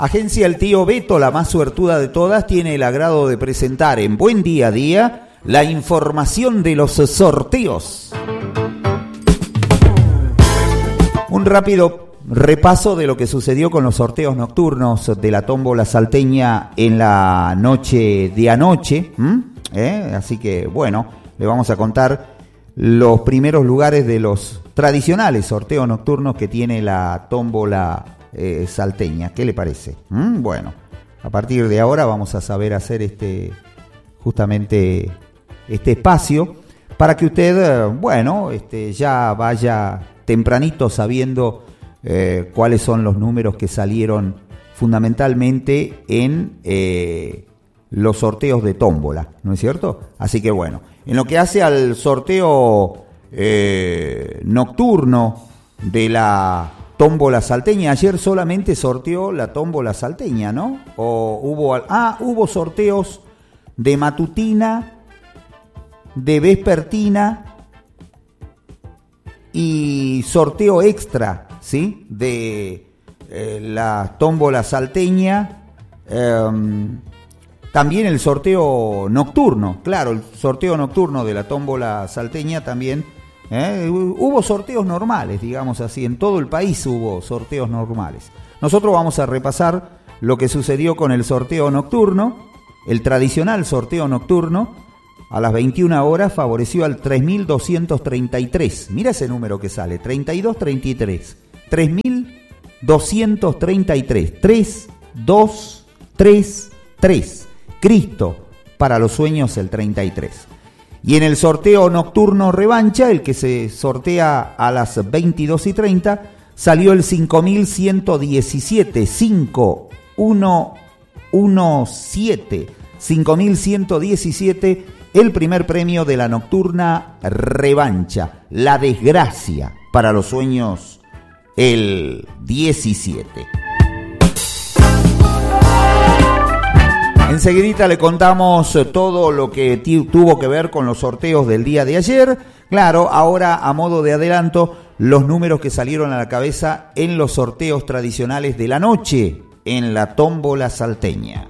Agencia El Tío Beto, la más suertuda de todas, tiene el agrado de presentar en Buen Día a Día la información de los sorteos. Un rápido repaso de lo que sucedió con los sorteos nocturnos de la tómbola salteña en la noche de anoche. Así que, bueno, le vamos a contar los primeros lugares de los tradicionales sorteos nocturnos que tiene la tómbola salteña. ¿Qué le parece? Bueno, a partir de ahora vamos a saber hacer justamente este espacio para que usted, ya vaya tempranito sabiendo cuáles son los números que salieron fundamentalmente en los sorteos de tómbola, ¿no es cierto? Así que bueno, en lo que hace al sorteo nocturno de la tómbola salteña, ayer solamente sorteó la tómbola salteña, ¿no? O hubo sorteos de matutina, de vespertina y sorteo extra, ¿sí? De la tómbola salteña, también el sorteo nocturno, claro, el sorteo nocturno de la tómbola salteña también. Hubo sorteos normales, digamos así, en todo el país hubo sorteos normales. Nosotros vamos a repasar lo que sucedió con el sorteo nocturno, el tradicional sorteo nocturno. A las 21 horas favoreció al 3.233. Mira ese número que sale, 3233. 3.233. 3233. Cristo para los sueños el 33. Y en el sorteo nocturno revancha, el que se sortea a las 22:30, salió el 5.117. 5117. 5.117. El primer premio de la nocturna revancha, la desgracia para los sueños, el 17. Enseguidita le contamos todo lo que tuvo que ver con los sorteos del día de ayer. Claro, ahora a modo de adelanto, los números que salieron a la cabeza en los sorteos tradicionales de la noche en la tómbola salteña.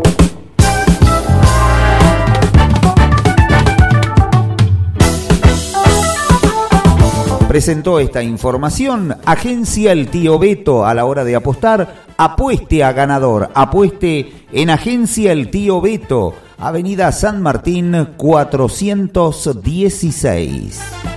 Presentó esta información Agencia El Tío Beto. A la hora de apostar, apueste a ganador, apueste en Agencia El Tío Beto, Avenida San Martín 416.